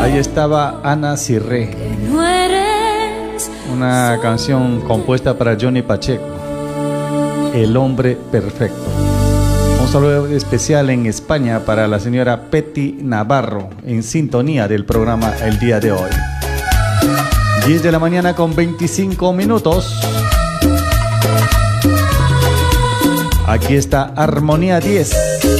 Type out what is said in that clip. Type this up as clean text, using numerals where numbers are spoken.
Ahí estaba Ana Cirré, una canción compuesta para Johnny Pacheco, El hombre perfecto. Un saludo especial en España para la señora Petty Navarro, en sintonía del programa el día de hoy. 10 de la mañana con 25 minutos. Aquí está Armonía 10.